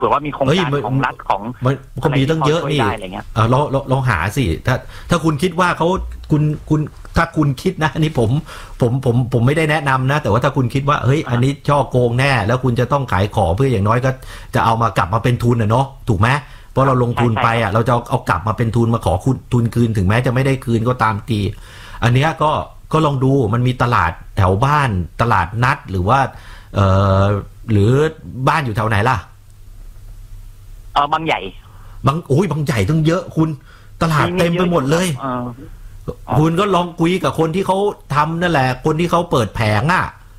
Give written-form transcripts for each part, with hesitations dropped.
ผื่อว่ามีโครงการของรัฐของมันก็มีตั้งเยอะนี่เราหาสิถ้าคุณคิดว่าเขาคุณถ้าคุณคิดนะนี่ผมไม่ได้แนะนำนะแต่ว่าถ้าคุณคิดว่าเฮ้ยอันนี้ช่อโกงแน่แล้วคุณจะต้องขายของเพื่ออย่างน้อยก็จะเอามากลับมาเป็นทุนเนาะถูกไหมเพราะเราลงทุนไปเราจะเอากลับมาเป็นทุนมาขอทุนคืนถึงแม้จะไม่ได้คืนก็ตามทีอันนี้ก็ลองดูมันมีตลาดแถวบ้านตลาดนัดหรือว่าหรือบ้านอยู่แถวไหนล่ะบางใหญ่บางใหญ่ต้องเยอะคุณตลาดเต็มไปหมดเลยคุณก็ลองคุยกับคนที่เขาทำนั่นแหละคนที่เขาเปิดแผง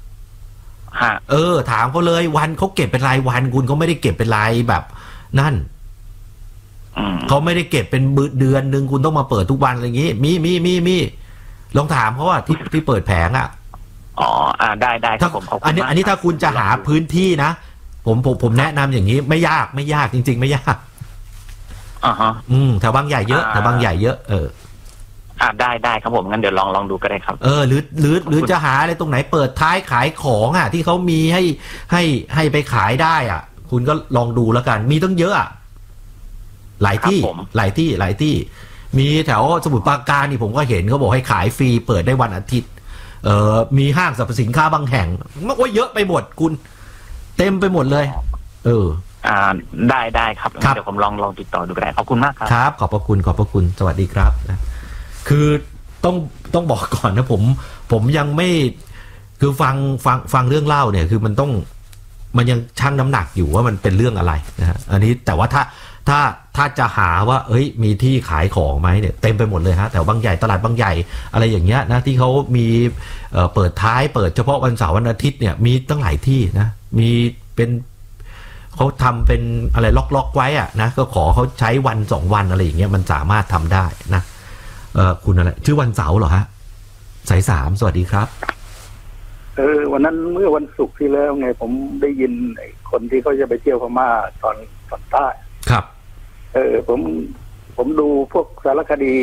ถามเขาเลยวันเขาเก็บเป็นรายวันคุณเขาไม่ได้เก็บเป็นรายแบบนั่นเขาไม่ได้เก็บเป็นเดือนนึงคุณต้องมาเปิดทุกวันอะไรอย่างงี้มีลองถามเขาว่าที่เปิดแผงได้ครับผมอันนี้ถ้าคุณจะหาพื้นที่นะผมแนะนำอย่างนี้ไม่ยากจริงๆไม่ยากแถวบางใหญ่เยอะแถวบางใหญ่เยอะได้ครับผมงั้นเดี๋ยวลองดูก็ได้ครับหรือจะหาอะไรตรงไหนเปิดท้ายขายของที่เขามีให้ไปขายได้คุณก็ลองดูแล้วกันมีตั้งเยอะหลายที่มีแถวสมุทรปราการนี่ผมก็เห็นเขาบอกให้ขายฟรีเปิดได้วันอาทิตย์มีห้างสรรพสินค้าบางแห่งมันว่าเยอะไปหมดคุณเต็มไปหมดเลยได้ครับเดี๋ยวผมลองติดต่อดูก็ได้ขอบคุณมากครับครับขอบพระคุณสวัสดีครับนะคือต้องบอกก่อนนะผมยังไม่คือฟังเรื่องเล่าเนี่ยคือมันยังชั่งน้ำหนักอยู่ว่ามันเป็นเรื่องอะไรนะฮะอันนี้แต่ว่าถ้าจะหาว่ามีที่ขายของไหมเนี่ยเต็มไปหมดเลยฮะแถวบางใหญ่ตลาดบางใหญ่อะไรอย่างเงี้ยนะที่เขามีเปิดท้ายเปิดเฉพาะวันเสาร์วันอาทิตย์เนี่ยมีตั้งหลายที่นะมีเป็นเขาทำเป็นอะไรล็อกไว้นะก็ขอเขาใช้วัน2วันอะไรอย่างเงี้ยมันสามารถทำได้นะคุณอะไรชื่อวันเสาร์เหรอฮะสาย3สวัสดีครับวันนั้นเมื่อวันศุกร์ที่แล้วไงผมได้ยินคนที่เขาจะไปเที่ยวพม่าตอนใต้ครับผมดูพวกสารคดี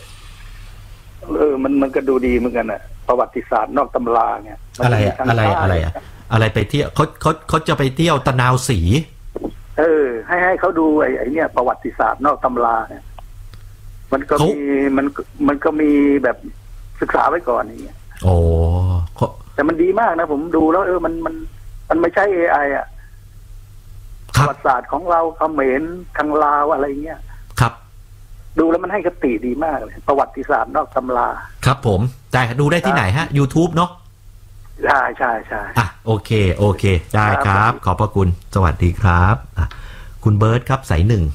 มันก็ดูดีเหมือนกันประวัติศาสตร์นอกตำราเนี่ยอะไรไปเที่ยวเขาจะไปเที่ยวตะนาวศรีให้เขาดูไอ้เนี่ยประวัติศาสตร์นอกตำราเนี่ยมันก็มีแบบศึกษาไว้ก่อนอย่างเงี้ยแต่มันดีมากนะผมดูแล้วมันไม่ใช่ AI ประวัติศาสตร์ของเราเขมรทางลาวอะไรเงี้ยครับดูแล้วมันให้คติดีมากเลยประวัติศาสตร์นอกตำราครับผมได้ดูได้ที่ไหนฮะ YouTube เนาะใช่โอเคได้ครับขอบพระคุณสวัสดีครับคุณเบิร์ตครับสาย1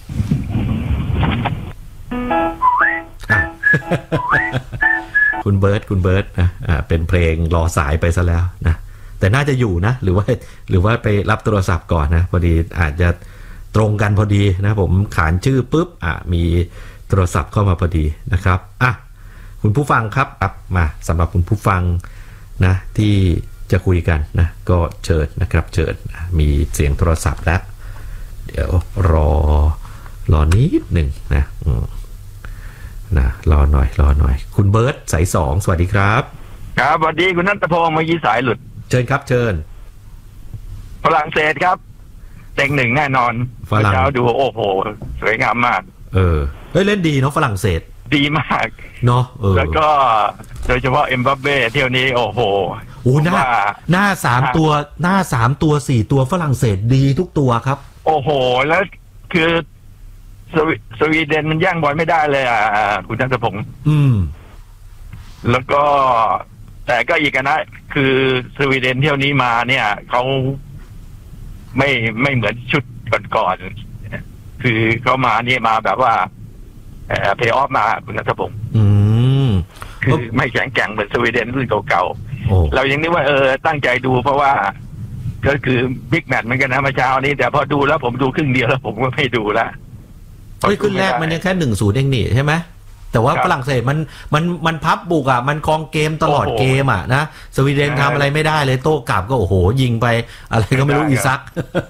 คุณเบิร์ตนะเป็นเพลงรอสายไปซะแล้วนะแต่น่าจะอยู่นะหรือว่าไปรับโทรศัพท์ก่อนนะพอดีอาจจะตรงกันพอดีนะผมขานชื่อปุ๊บมีโทรศัพท์เข้ามาพอดีนะครับคุณผู้ฟังครับมาสำหรับคุณผู้ฟังนะที่จะคุยกันนะก็เชิญนะครับเชิญมีเสียงโทรศัพท์แล้วเดี๋ยวรอนิดหนึ่งนะรอหน่อยคุณเบิร์ตสาย2สวัสดีครับครับสวัสดีคุณณัฐพงศ์เมื่อกี้สายหลุดเชิญครับเชิญฝรั่งเศสครับเต็ง1แน่นอนฝรั่งเช้าดูโอ้โหสวยงามมากเล่นดีเนาะฝรั่งเศสดีมากเนาะแล้วก็โดยเฉพาะเอ็มบัปเป้เที่ยวนี้โอ้โหหน้า3ตัว4ตัวฝรั่งเศสดีทุกตัวครับโอ้โหแล้วคือสวีเดนมันแย่งบอลไม่ได้เลยคุณณัฐพงศ์แล้วก็แต่ก็อีกนะคือสวีเดนเที่ยวนี้มาเนี่ยเขาไม่เหมือนชุดก่อนๆคือเขามาเนี่ยมาแบบว่าเพลย์ออฟมาคุณณัฐพงศ์คือไม่แข็งแกร่งเหมือนสวีเดนรุ่นเก่าๆเรายังนึกว่าตั้งใจดูเพราะว่าก็คือบิ๊กแมตช์เหมือนกันนะเมื่อเช้านี้แต่พอดูแล้วผมดูครึ่งเดียวแล้วผมก็ไม่ดูละครึ่งแรกมันยังแค่1-0เองนี่ใช่ไหมแต่ว่าฝรั่งเศสมันพับบุกมันครองเกมตลอดเกมนะสวีเดนทำอะไรไม่ได้เลยโต้กลับก็โอ้โหยิงไปอะไรก็ไม่รู้อีซัก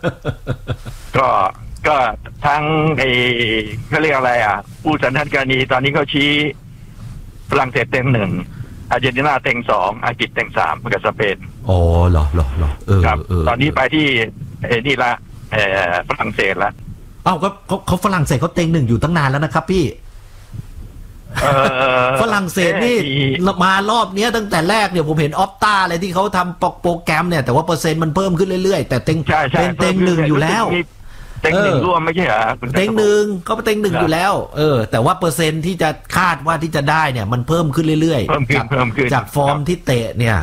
ก็ทั้งเขาเรียกอะไรผู้สันทัดการณีตอนนี้เขาชี้ฝรั่งเศสเต็ง1อาร์เจนตินาเต็ง2อังกฤษเต็ง3กับสเปนเหรอครับตอนนี้ไปที่นี่ละฝรั่งเศสแล้วเอ้าก็เขาฝรั่งเศสเขาเต็งหนึ่งอยู่ตั้งนานแล้วนะครับพี่ฝรั่งเศสนี่มารอบนี้ตั้งแต่แรกเนี่ยผมเห็นออฟต้าอะไรที่เขาทำโปรแกรมเนี่ยแต่ว่าเปอร์เซ็นต์มันเพิ่มขึ้นเรื่อยๆแต่เต็งหนึ่งอยู่แล้วเต็งหนึ่งร่วมไม่ใช่เหรอเต็งหนึ่งเขาเป็นเต็งหนึ่งอยู่แล้วแต่ว่าเปอร์เซ็นต์ที่จะคาดว่าที่จะได้เนี่ยมันเพิ่มขึ้นเรื่อยๆเพิ่มขึ้นจากฟอร์มที่เตะเนี่ย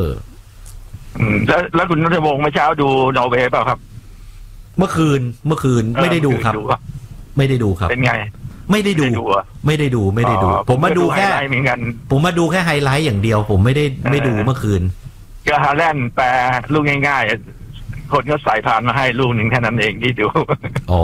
แล้วคุณณัฐพงศ์เมื่อเช้าดูนอร์เวย์เปล่าครับเมื่อคืนไม่ได้ดูครับไม่ได้ดูครับเป็นไงไม่ได้ดูผมมาดูแค่ไฮไลท์อย่างเดียวผมไม่ดูเมื่อคืนก็ฮาแลนด์แปลลูกง่ายๆคนก็ใส่ผ่านมาให้ลูกหนึ่งแค่นั้นเองที่ดูอ๋อ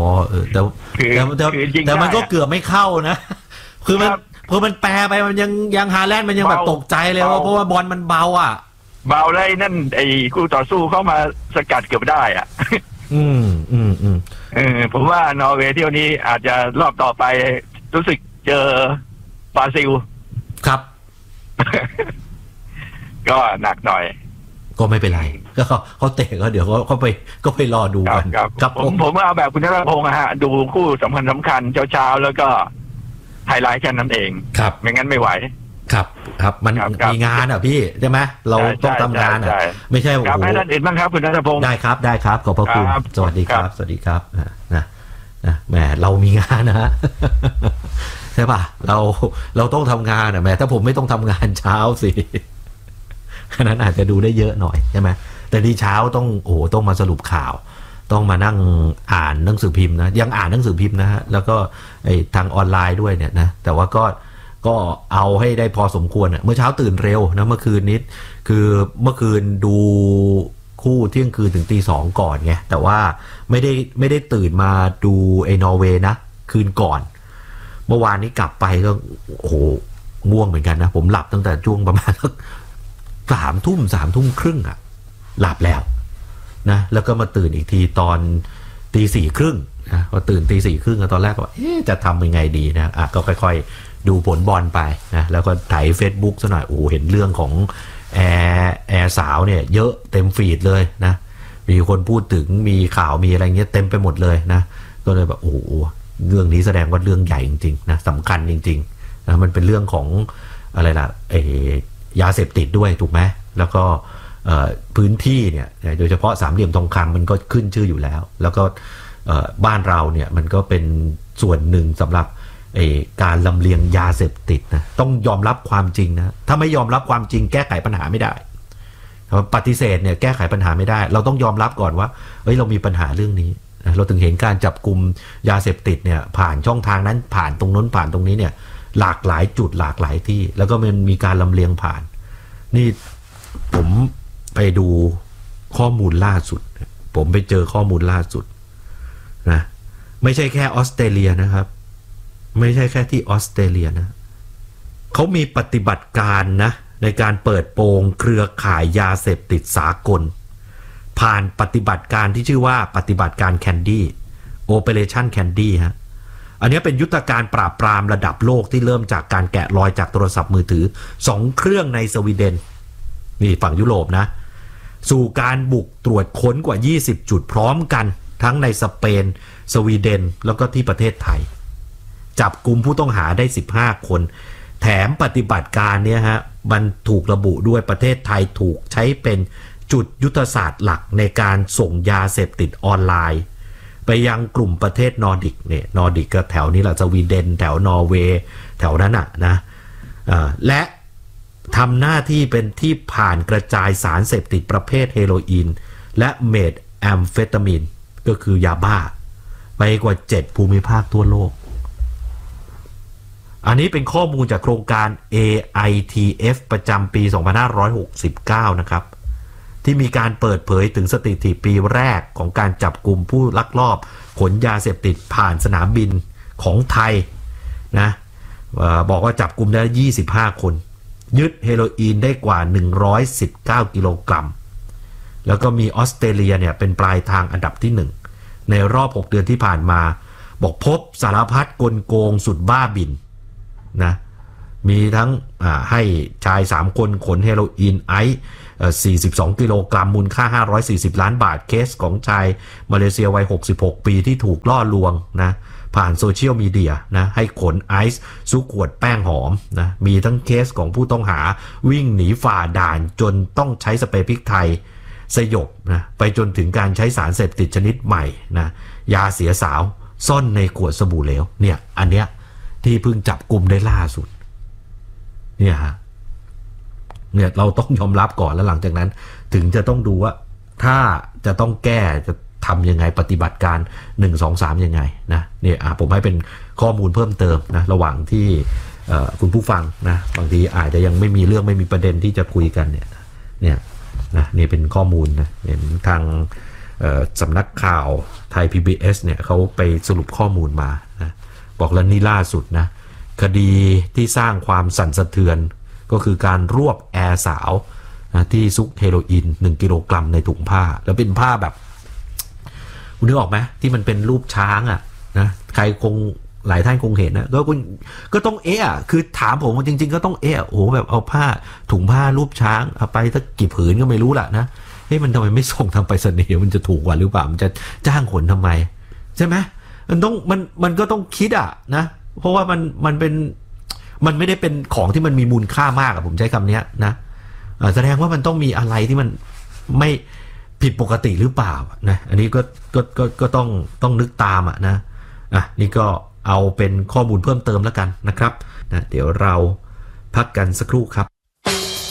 แต่มันก็เกือบไม่เข้านะคือมันแปลไปมันยังฮาแลนด์มันยังแบบตกใจเลยเพราะว่าบอลมันเบาเบาเลยนั่นไอ้คู่ต่อสู้เข้ามาสกัดเกือบได้ผมว่านอร์เวย์เที่ยวนี้อาจจะรอบต่อไปรู้สึกเจอบราซิลครับก็หนักหน่อยก็ไม่เป็นไรก็เขาเตะก็เดี๋ยวเขาไปรอดูกันครับผมเอาแบบคุณณัฐพงศ์ดูคู่สำคัญเช้าแล้วก็ไฮไลท์แค่นั้นเองครับไม่งั้นไม่ไหวครับมันมีงานพี่ใช่ไหมเราต้องทำงานไม่ใช่โอ้โหให้ท่านอื่นบ้างครับคุณณัฐพงศ์ได้ครับขอบพระคุณสวัสดีครับนะแหมเรามีงานนะฮะใช่ป่ะเราต้องทำงานแหมถ้าผมไม่ต้องทำงานเช้าสิอันนั้นอาจจะดูได้เยอะหน่อยใช่ไหมแต่ที่เช้าต้องมาสรุปข่าวต้องมานั่งอ่านหนังสือพิมพ์นะยังอ่านหนังสือพิมพ์นะฮะแล้วก็ทางออนไลน์ด้วยเนี่ยนะแต่ว่าก็เอาให้ได้พอสมควรเมื่อเช้าตื่นเร็วนะเมื่อคืนนิดคือเมื่อคืนดูคู่เที่ยงคืนถึงตี 2ก่อนไงแต่ว่าไม่ได้ตื่นมาดูนอร์เวย์นะคืนก่อนเมื่อวานนี้กลับไปก็โอ้โหง่วงเหมือนกันนะผมหลับตั้งแต่ช่วงประมาณ3 ทุ่มครึ่งหลับแล้วนะแล้วก็มาตื่นอีกทีตอนตี 4:30นะพอตื่นตี 4:30ตอนแรกก็จะทำยังไงดีนะก็ค่อยๆดูผลบอลไปนะแล้วก็ถ่าย Facebook ซะหน่อยโอ้เห็นเรื่องของแอร์สาวเนี่ยเยอะเต็มฟีดเลยนะมีคนพูดถึงมีข่าวมีอะไรเงี้ยเต็มไปหมดเลยนะก็เลยแบบโอ้เรื่องนี้แสดงว่าเรื่องใหญ่จริงๆนะสำคัญจริงๆนะมันเป็นเรื่องของอะไรล่ะยาเสพติดด้วยถูกไหมแล้วก็พื้นที่เนี่ยโดยเฉพาะสามเหลี่ยมทองคำมันก็ขึ้นชื่ออยู่แล้วแล้วก็บ้านเราเนี่ยมันก็เป็นส่วนหนึ่งสำหรับการลำเลียงยาเสพติดนะต้องยอมรับความจริงนะถ้าไม่ยอมรับความจริงแก้ไขปัญหาไม่ได้ปฏิเสธเนี่ยแก้ไขปัญหาไม่ได้เราต้องยอมรับก่อนว่าเรามีปัญหาเรื่องนี้เราถึงเห็นการจับกุมยาเสพติดเนี่ยผ่านช่องทางนั้นผ่านตรงนั้นผ่านตรงนี้เนี่ยหลากหลายจุดหลากหลายที่แล้วก็มันมีการลำเลียงผ่านนี่ผมไปดูข้อมูลล่าสุดผมไปเจอข้อมูลล่าสุดนะไม่ใช่แค่ออสเตรเลียนะครับไม่ใช่แค่ที่ออสเตรเลียนะเขามีปฏิบัติการนะในการเปิดโปงเครือข่ายยาเสพติดสากลผ่านปฏิบัติการที่ชื่อว่าปฏิบัติการแคนดี้ Operation Candy ฮะอันนี้เป็นยุทธการปราบปรามระดับโลกที่เริ่มจากการแกะรอยจากโทรศัพท์มือถือ2เครื่องในสวีเดนนี่ฝั่งยุโรปนะสู่การบุกตรวจค้นกว่า20จุดพร้อมกันทั้งในสเปนสวีเดนแล้วก็ที่ประเทศไทยจับกุมผู้ต้องหาได้15คนแถมปฏิบัติการเนี่ยฮะมันถูกระบุด้วยประเทศไทยถูกใช้เป็นจุดยุทธศาสตร์หลักในการส่งยาเสพติดออนไลน์ไปยังกลุ่มประเทศนอร์ดิกเนี่ยนอร์ดิกก็แถวนี้แหละสวีเดนแถวนอร์เวย์แถวนั้นนะและทำหน้าที่เป็นที่ผ่านกระจายสารเสพติดประเภทเฮโรอีนและเมทแอมเฟตามีนก็คือยาบ้าไปกว่า7ภูมิภาคทั่วโลกอันนี้เป็นข้อมูลจากโครงการ AITF ประจำปี 2569 นะครับที่มีการเปิดเผยถึงสถิติปีแรกของการจับกุมผู้ลักลอบขนยาเสพติดผ่านสนามบินของไทยนะบอกว่าจับกุมได้25คนยึดเฮโรอีนได้กว่า119กิโลกรัมแล้วก็มีออสเตรเลียเนี่ยเป็นปลายทางอันดับที่1ในรอบ6เดือนที่ผ่านมาบอกพบสารพัดกลโกงสุดบ้าบินนะมีทั้งให้ชาย3คนขนเฮโรอีนไอซ์42กิโลกรัมมูลค่า540ล้านบาทเคสของชายมาเลเซียวัย66ปีที่ถูกล่อลวงนะผ่านโซเชียลมีเดียนะให้ขนไอซ์ซุกขวดแป้งหอมนะมีทั้งเคสของผู้ต้องหาวิ่งหนีฝ่าด่านจนต้องใช้สเปรย์พริกไทยสยบนะไปจนถึงการใช้สารเสพติดชนิดใหม่นะยาเสียสาวซ่อนในขวดสบู่เหลวเนี่ยอันเนี้ยที่เพิ่งจับกุมได้ล่าสุดเนี่ยฮะเนี่ยเราต้องยอมรับก่อนแล้วหลังจากนั้นถึงจะต้องดูว่าถ้าจะต้องแก้จะทำยังไงปฏิบัติการ1 2 3ยังไงนะเนี่ยผมให้เป็นข้อมูลเพิ่มเติมนะระหว่างที่คุณผู้ฟังนะบางทีอาจจะยังไม่มีเรื่องไม่มีประเด็นที่จะคุยกันเนี่ยนะนี่เป็นข้อมูลนะเนี่ยทางสำนักข่าวไทย PBS เนี่ยเขาไปสรุปข้อมูลมานะบอกแล้วนี่ล่าสุดนะคดีที่สร้างความสั่นสะเทือนก็คือการรวบแอร์สาวนะที่ซุกเฮโรอีน1กิโลกรัมในถุงผ้าแล้วเป็นผ้าแบบคุณนึกออกไหมที่มันเป็นรูปช้างนะใครคงหลายท่านคงเห็นนะก็ต้องคือถามผมจริงๆก็ต้องโอ้โหแบบเอาผ้าถุงผ้ารูปช้างเอาไปสักกี่ผืนก็ไม่รู้แหละนะมันทำไมไม่ส่งทางไปรษณีย์มันจะถูกกว่าหรือเปล่ามันจะจ้างขนทำไมใช่ไหมมันก็ต้องคิดนะเพราะว่ามันไม่ได้เป็นของที่มันมีมูลค่ามากผมใช้คำนี้นะแสดงว่ามันต้องมีอะไรที่มันไม่ผิดปกติหรือเปล่านะอันนี้ก็ต้องนึกตามนะนี่ก็เอาเป็นข้อมูลเพิ่มเติมแล้วกันนะครับนะเดี๋ยวเราพักกันสักครู่ครับ